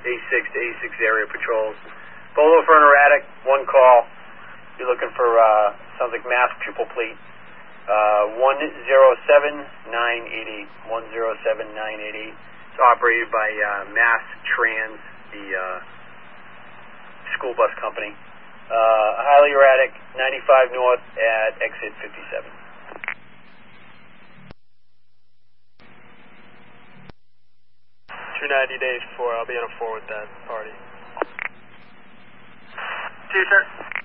A6 to A6 area patrols. Bolo for an erratic, 1 call. You're looking for, sounds like Mass pupil plate. 107988. 107988. It's operated by Mass Trans, the school bus company. Highly erratic, 95 north at exit 57. 290 days 4. I'll be on a 4 with that party. 2, sir.